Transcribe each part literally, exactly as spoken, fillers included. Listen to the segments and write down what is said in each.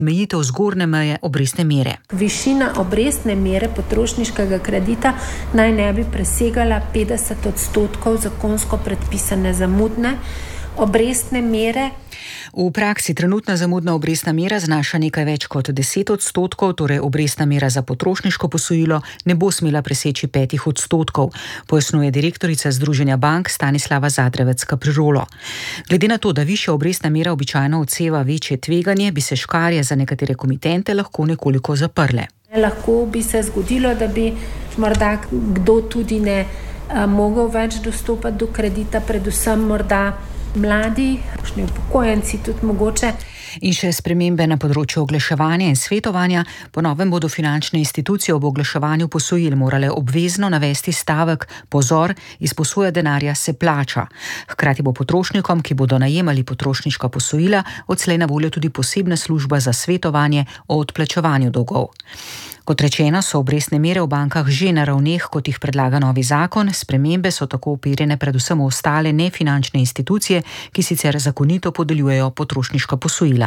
omejitev zgornje meje obrestne mere. Višina obrestne mere potrošniškega kredita naj ne bi presegala petdeset odstotkov zakonsko predpisane zamudne obrestne mere. V praksi trenutna zamudna obrestna mera znaša nekaj več kot deset odstotkov, torej obrestna mera za potrošniško posojilo ne bo smela preseči petih odstotkov, pojasnjuje direktorica Združenja bank Stanislava Zadrevec-Kaprirolo. Glede na to, da višja obrestna mera običajno odseva večje tveganje, bi se škarje za nekatere komitente lahko nekoliko zaprle. Lahko bi se zgodilo, da bi morda kdo tudi ne a, mogel več dostopati do kredita, predvsem morda mladi, upokojenci tudi mogoče. In še spremembe na področju oglaševanja in svetovanja. Po novem bodo finančne institucije ob oglaševanju posojil morale obvezno navesti stavek "Pozor, izposoja denarja se plača". Hkrati bo potrošnikom, ki bodo najemali potrošniška posojila, odslej na voljo tudi posebna služba za svetovanje o odplačevanju dolgov. Kot rečeno, so obrestne mere v bankah že na ravneh, kot jih predlaga novi zakon. Spremembe so tako uperjene predvsem v ostale nefinančne institucije, ki sicer zakonito podeljujejo potrošniška posojila.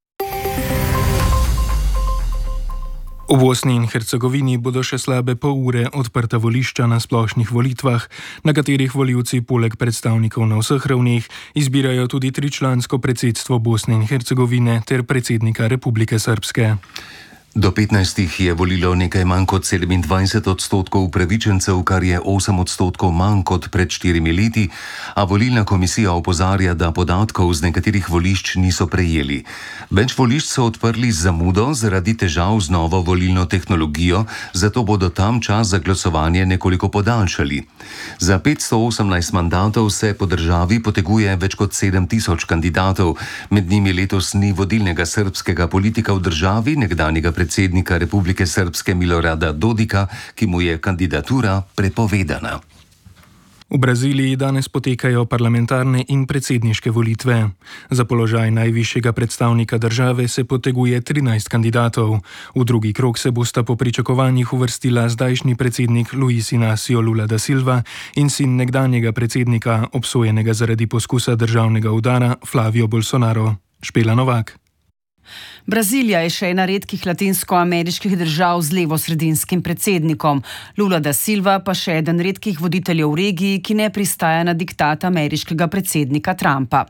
V Bosni in Hercegovini bodo še slabe pol ure odprta volišča na splošnih volitvah, na katerih volivci poleg predstavnikov na vseh ravneh izbirajo tudi tričlansko predsedstvo Bosne in Hercegovine ter predsednika Republike Srpske. Do petnajstih je volilo nekaj manj kot sedemindvajset odstotkov upravičencev, kar je osem odstotkov manj kot pred štirimi leti, a volilna komisija opozarja, da podatkov z nekaterih volišč niso prejeli. Več volišč so odprli z zamudo zaradi težav z novo volilno tehnologijo, zato bodo tam čas za glasovanje nekoliko podaljšali. Za petsto osemnajst mandatov se po državi poteguje več kot sedem tisoč kandidatov, med njimi letos ni vodilnega srbskega politika v državi, nekdanjega predsednika Republike Srpske Milorada Dodika, ki mu je kandidatura prepovedana. V Braziliji danes potekajo parlamentarne in predsedniške volitve. Za položaj najvišjega predstavnika države se poteguje trinajst kandidatov. V drugi krog se bosta po pričakovanjih uvrstila zdajšnji predsednik Luis Inácio Lula da Silva in sin nekdanjega predsednika, obsojenega zaradi poskusa državnega udara, Flavio Bolsonaro. Špela Novak. Brazilija je še ena redkih latinskoameriških držav z levosredinskim predsednikom. Lula da Silva pa še eden redkih voditeljev v regiji, ki ne pristaja na diktat ameriškega predsednika Trumpa.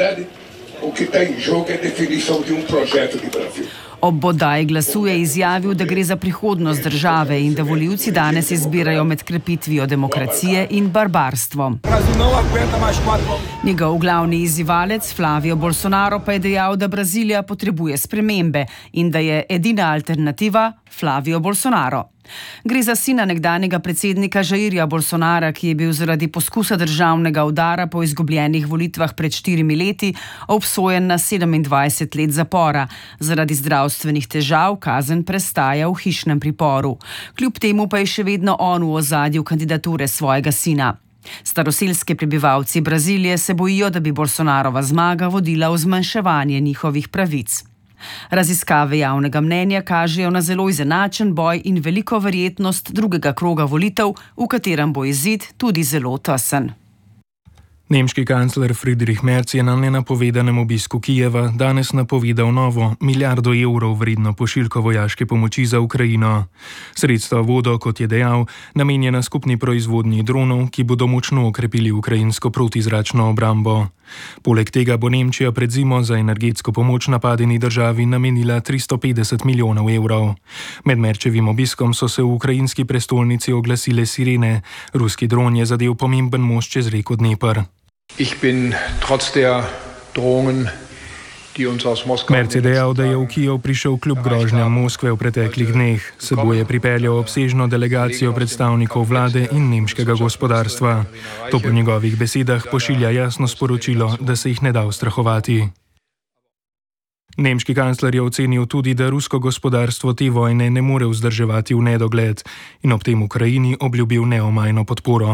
Ob bodaji glasu je izjavil, da gre za prihodnost države in da volivci danes izbirajo med krepitvijo demokracije in barbarstvom. Njegov glavni izzivalec Flavio Bolsonaro pa je dejal, da Brazilija potrebuje spremembe in da je edina alternativa Flavio Bolsonaro. Gre za sina nekdanjega predsednika Jairja Bolsonara, ki je bil zaradi poskusa državnega udara po izgubljenih volitvah pred štirimi leti obsojen na sedemindvajset let zapora. Zaradi zdravstvenih težav kazen prestaja v hišnem priporu. Kljub temu pa je še vedno on v ozadju kandidature svojega sina. Staroselski prebivalci Brazilije se bojijo, da bi Bolsonarova zmaga vodila v zmanjševanje njihovih pravic. Raziskave javnega mnenja kažejo na zelo izenačen boj in veliko verjetnost drugega kroga volitev, v katerem bo izid tudi zelo tesen. Nemški kancler Friedrich Merz je na nenapovedanem obisku Kijeva danes napovedal novo milijardo evrov vredno pošiljko vojaške pomoči za Ukrajino. Sredstva bodo, kot je dejal, namenjena skupni proizvodnji dronov, ki bodo močno okrepili ukrajinsko protizračno obrambo. Poleg tega bo Nemčija pred zimo za energetsko pomoč napadeni državi namenila tristo petdeset milijonov evrov. Med Merčevim obiskom so se v ukrajinski prestolnici oglasile sirene. Ruski dron je zadel pomemben most čez reko Dnepr. Merz je dejal, da je v Kijev prišel kljub grožnjam Moskve v preteklih dneh. S seboj je pripeljal obsežno delegacijo predstavnikov vlade in nemškega gospodarstva. To po njegovih besedah pošilja jasno sporočilo, da se jih ne da ustrahovati. Nemški kancler je ocenil tudi, da rusko gospodarstvo te vojne ne more vzdrževati v nedogled in ob tem Ukrajini obljubil neomajno podporo.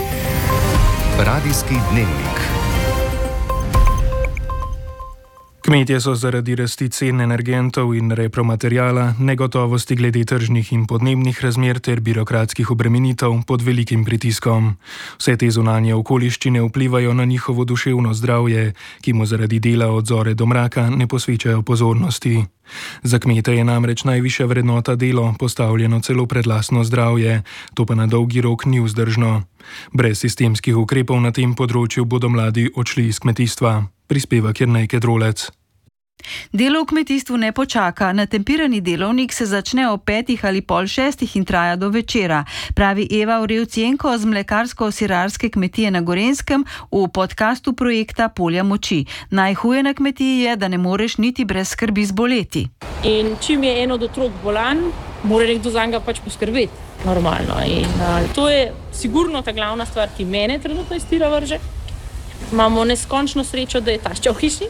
Radijski dnevnik. Kmetje so zaradi rasti cen energentov in repromaterijala, negotovosti glede tržnih in podnebnih razmer ter birokratskih obremenitev pod velikim pritiskom. Vse te zunanje okoliščine vplivajo na njihovo duševno zdravje, ki mu zaradi dela od zore do mraka ne posvečajo pozornosti. Za kmete je namreč najvišja vrednota delo, postavljeno celo pred lastno zdravje, to pa na dolgi rok ni vzdržno. Brez sistemskih ukrepov na tem področju bodo mladi odšli iz kmetijstva. Prispeva Jernej Kedrolec. Delo v kmetijstvu ne počaka. Natempirani delovnik se začne ob petih ali pol šestih in traja do večera, pravi Eva Vrevcienko z mlekarsko-sirarske kmetije na Gorenskem v podkastu projekta Polja moči. Najhuje na kmetiji je, da ne moreš niti brez skrbi zboleti. In čim je en od otrok bolan, mora nekdo za njega pač poskrbeti. Normalno. In uh, to je sigurno ta glavna stvar, ki mene trenutno iz tira vrže. Imamo neskončno srečo, da je tašča v hiši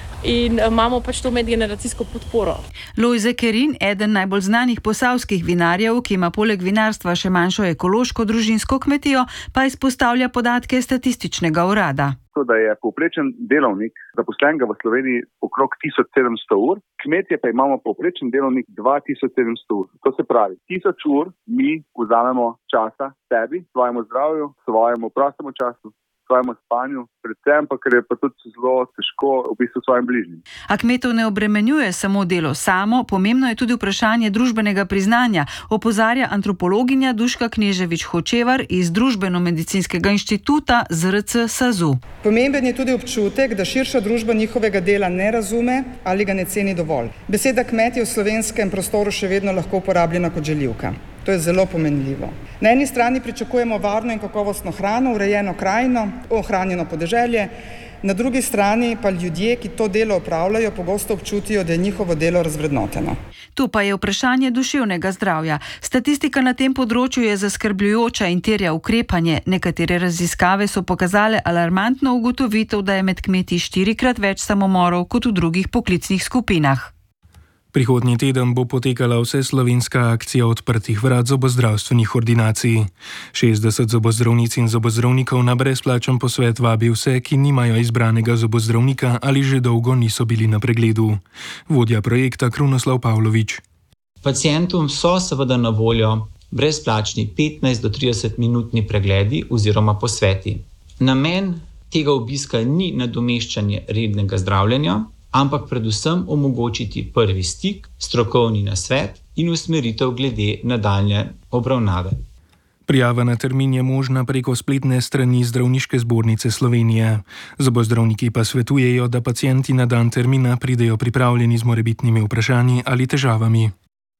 in imamo pač to medgeneracijsko podporo. Lojze Kerin, eden najbolj znanih posavskih vinarjev, ki ima poleg vinarstva še manjšo ekološko družinsko kmetijo, pa izpostavlja podatke statističnega urada. Da je povprečen delovnik zaposlenega v Sloveniji okrog tisoč sedemsto ur, kmetje pa imamo povprečen delovnik dva tisoč sedemsto ur. To se pravi, tisoč ur mi vzamemo časa sebi, svojemu zdravju, svojemu prostemu času, svojemu spanju, predvsem pa, ker je pa tudi zelo težko v bistvu svojim bližnjim. A kmetov ne obremenjuje samo delo samo, pomembno je tudi vprašanje družbenega priznanja, opozarja antropologinja Duška Kneževič-Hočevar iz Družbeno-medicinskega inštituta Z R C SAZU. Pomemben je tudi občutek, da širša družba njihovega dela ne razume ali ga ne ceni dovolj. Beseda kmet je v slovenskem prostoru še vedno lahko uporabljena kot žaljivka. To je zelo pomenljivo. Na eni strani pričakujemo varno in kakovostno hrano, urejeno krajino, ohranjeno podeželje, na drugi strani pa ljudje, ki to delo opravljajo, pogosto občutijo, da je njihovo delo razvrednoteno. Tu pa je vprašanje duševnega zdravja. Statistika na tem področju je zaskrbljujoča in terja ukrepanje. Nekatere raziskave so pokazale alarmantno ugotovitev, da je med kmeti štirikrat več samomorov kot v drugih poklicnih skupinah. Prihodnji teden bo potekala vseslovenska akcija odprtih vrat zobozdravstvenih ordinacij. šestdeset zobozdravnic in zobozdravnikov na brezplačen posvet vabi vse, ki nimajo izbranega zobozdravnika ali že dolgo niso bili na pregledu. Vodja projekta Krunoslav Pavlovič. Pacientom so seveda na voljo brezplačni petnajst do trideset minutni pregledi oziroma posveti. Namen tega obiska ni nadomeščanje rednega zdravljenja, ampak predvsem omogočiti prvi stik, strokovni nasvet in usmeritev glede nadaljnje obravnave. Prijava na termin je možna preko spletne strani Zdravniške zbornice Slovenije. Zobozdravniki pa svetujejo, da pacienti na dan termina pridejo pripravljeni z morebitnimi vprašanji ali težavami.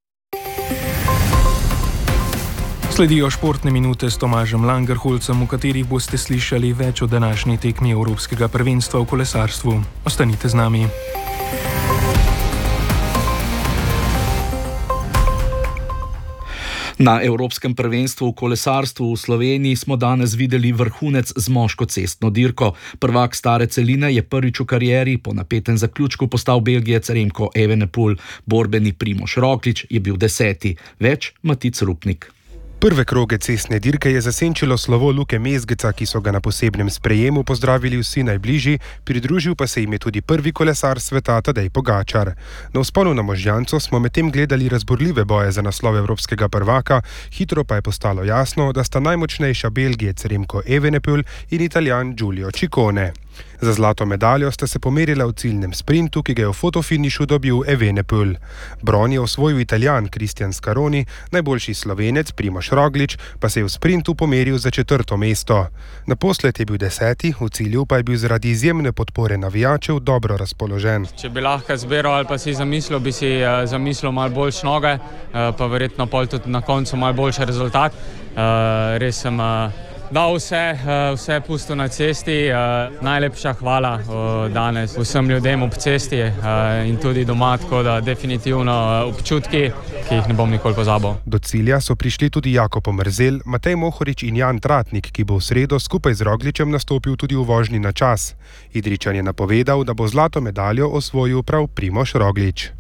Sledijo športne minute s Tomažem Langerholcem, v katerih boste slišali več o današnji tekmi Evropskega prvenstva v kolesarstvu. Ostanite z nami. Na Evropskem prvenstvu v kolesarstvu v Sloveniji smo danes videli vrhunec z moško cestno dirko. Prvak stare celine je prvič v karieri po napetem zaključku postal Belgijec Remko Evenepoel. Borbeni Primož Roglič je bil deseti. Več Matic Rupnik. Prve kroge cestne dirke je zasenčilo slovo Luke Mezgeca, ki so ga na posebnem sprejemu pozdravili vsi najbližji, pridružil pa se jim je tudi prvi kolesar sveta Tadej Pogačar. Na vzponu na Možjanco smo medtem gledali razburljive boje za naslov evropskega prvaka, hitro pa je postalo jasno, da sta najmočnejša Belgijec Remko Evenepoel in Italijan Giulio Ciccone. Za zlato medaljo sta se pomerila v ciljnem sprintu, ki ga je v fotofinišu dobil Evenepoel. Bron je osvojil Italijan Cristian Scaroni, najboljši Slovenec Primož Roglič pa se je v sprintu pomeril za četrto mesto. Naposled je bil deseti, v cilju pa je bil zaradi izjemne podpore navijačev dobro razpoložen. Če bi lahko zbiral ali pa si zamislil, bi si uh, zamislil malo boljše noge, uh, pa verjetno pol tudi na koncu malo boljši rezultat. Uh, res sem uh, dal vse, vse pusto na cesti. Najlepša hvala danes vsem ljudem ob cesti in tudi doma, tako da definitivno občutki, ki jih ne bom nikoli pozabil. Do cilja so prišli tudi Jakob Omerzel, Matej Mohorič in Jan Tratnik, ki bo v sredo skupaj z Rogličem nastopil tudi v vožnji na čas. Idrijčan je napovedal, da bo zlato medaljo osvojil prav Primož Roglič.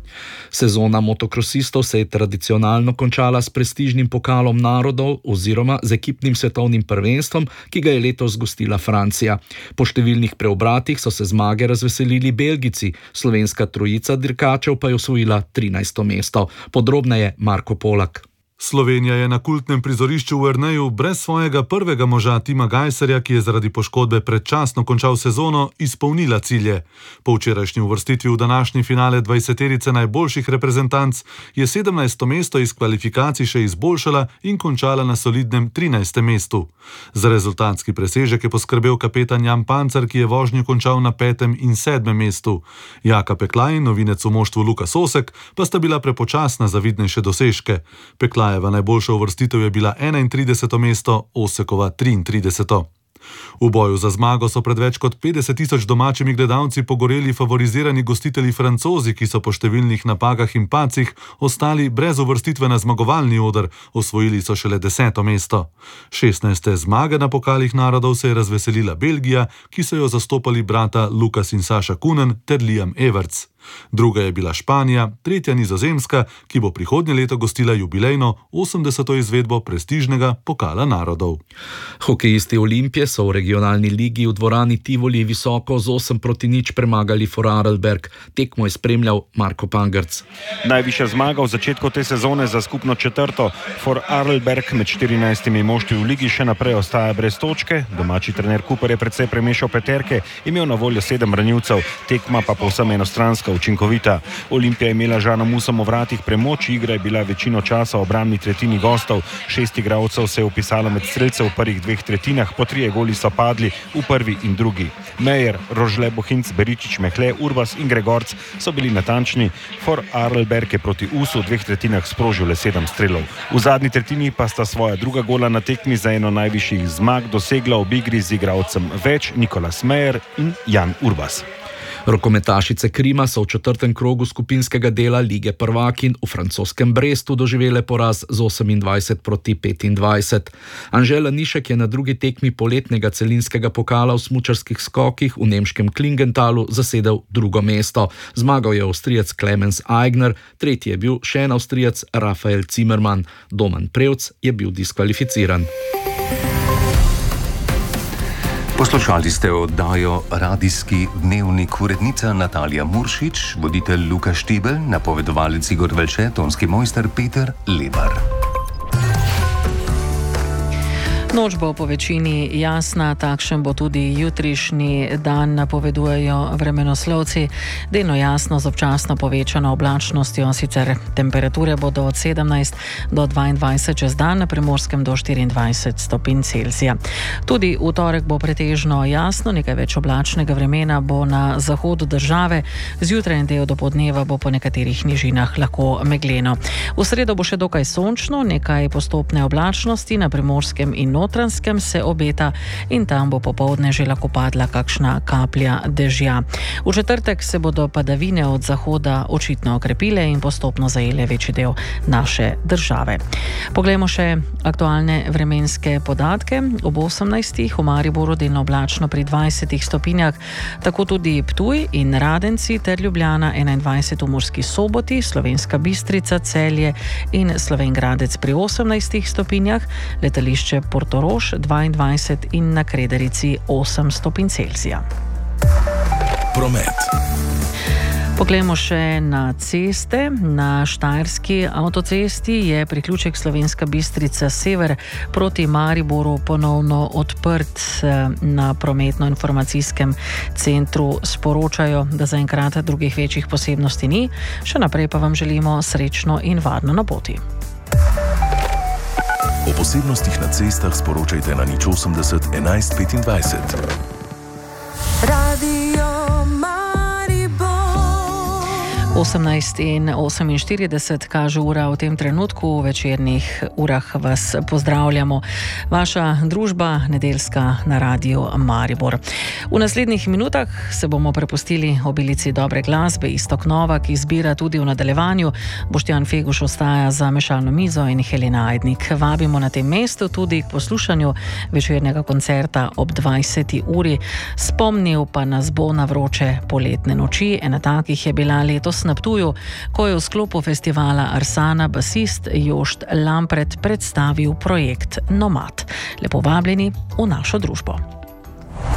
Sezona motokrosistov se je tradicionalno končala s prestižnim pokalom narodov oziroma z ekipnim svetovnim prvenstvom, ki ga je letos gostila Francija. Po številnih preobratih so se zmage razveselili Belgijci, slovenska trojica dirkačev pa je osvojila trinajsto mesto. Podrobneje Marko Polak. Slovenija je na kultnem prizorišču v Erneju brez svojega prvega moža Tima Gajserja, ki je zaradi poškodbe predčasno končal sezono, izpolnila cilje. Po včerajšnji uvrstitvi v današnji finale dvajseterice najboljših reprezentanc je sedemnajsto mesto iz kvalifikacij še izboljšala in končala na solidnem trinajstem mestu. Za rezultatski presežek je poskrbel kapetan Jan Pancer, ki je vožnjo končal na petem in sedmem mestu. Jaka Peklaj in novinec v moštvu Luka Sosek pa sta bila prepočasna za vidnejše dosežke. Peklaj Eva najboljša uvrstitev je bila enaintrideseto mesto, Osekova triintrideseto. V boju za zmago so pred več kot petdeset tisoč domačimi gledalci pogoreli favorizirani gostitelji Francozi, ki so po številnih napakah in pacih ostali brez uvrstitve na zmagovalni oder, osvojili so šele deseto mesto. šestnajste zmage na pokalih narodov se je razveselila Belgija, ki so jo zastopali brata Lukas in Saša Kunen ter Liam Everts. Druga je bila Španija, tretja Nizozemska, ki bo prihodnje leto gostila jubilejno osemdeseto izvedbo prestižnega pokala narodov. Hokejisti Olimpije so v regionalni ligi v dvorani Tivoli visoko z osem proti nič premagali Vorarlberg. Tekmo je spremljal Marko Pangerc. Najvišja zmaga v začetku te sezone za skupno četrto. Vorarlberg med štirinajstimi moštvi v ligi še naprej ostaja brez točke. Domači trener Cooper je precej premešal peterke, imel na voljo sedem branilcev, tekma pa povsem enostranska, učinkovita. Olimpija je imela Žana Musom v vratih premoč, igra je bila večino časa v obrambni tretjini gostov. Šest igralcev se je upisalo med strelce v prvih dveh tretjinah, po trije goli so padli v prvi in drugi. Mejer, Rožle, Bohinc, Beričič, Mehle, Urbas in Gregorc so bili natančni. Vorarlberg je proti U S U v dveh tretjinah sprožil le sedem strelov. V zadnji tretjini pa sta svoja druga gola na tekmi za eno najvišjih zmag dosegla ob igri z igralcem več, Nikolas Mejer in Jan Urbas. Rokometašice Krima so v četrtem krogu skupinskega dela Lige prvakinj v francoskem Brestu doživele poraz z osemindvajset proti petindvajset. Anžela Nišek je na drugi tekmi poletnega celinskega pokala v smučarskih skokih v nemškem Klingentalu zasedel drugo mesto. Zmagal je Avstrijec Clemens Aigner, tretji je bil še en Avstrijec Rafael Zimmermann. Doman Prevc je bil diskvalificiran. Poslušali ste oddajo Radijski dnevnik, urednica Natalija Muršič, voditelj Luka Štibelj, napovedovalec Igor Velše, tonski mojster Peter Lebar. Noč bo po večini jasna, takšen bo tudi jutrišnji dan, napovedujejo vremenoslovci. Delno jasno z občasno povečano oblačnostjo, sicer temperature bodo od sedemnajst do dvaindvajset čez dan, na Primorskem do štiriindvajset stopinj Celzija. Tudi v torek bo pretežno jasno, nekaj več oblačnega vremena bo na zahodu države, zjutraj in del dopoldneva bo po nekaterih nižinah lahko megleno. V sredo bo še dokaj sončno, nekaj postopne oblačnosti, na Primorskem in Notranskem se obeta in tam bo popoldne že lahko padla kakšna kaplja dežja. V četrtek se bodo padavine od zahoda očitno okrepile in postopno zajele večji del naše države. Poglejmo še aktualne vremenske podatke. Ob osemnajstih v Mariboru delno oblačno pri dvajsetih stopinjah, tako tudi Ptuj in Radenci ter Ljubljana enaindvajset v Murski Soboti, Slovenska Bistrica, Celje in Slovenj Gradec pri osemnajstih stopinjah, letališče Portorož dvaindvajset in na Krederici osem stopinj Celzija. Promet. Poglejmo še na ceste. Na Štajerski avtocesti je priključek Slovenska Bistrica sever proti Mariboru ponovno odprt. Na prometno-informacijskem centru sporočajo, da zaenkrat drugih večjih posebnosti ni. Še naprej pa vam želimo srečno in varno na poti. O posebnostih na cestah sporočajte na nič osemdeset enajst petindvajset. Radio osemnajst in oseminštirideset kaže ura v tem trenutku, v večernih urah vas pozdravljamo. Vaša družba nedeljska na Radiu Maribor. V naslednjih minutah se bomo prepustili obilici dobre glasbe. Iztok Novak izbira tudi v nadaljevanju. Boštjan Feguš ostaja za mešalno mizo in Helena Ajdnik. Vabimo na tem mestu tudi k poslušanju večernega koncerta ob dvajseti uri. Spomnil pa nas bo na vroče poletne noči. Ena takih je bila letos na Ptuju, ko je v sklopu festivala Arsana basist Jošt Lampret predstavil projekt Nomad. Lepo vabljeni v našo družbo.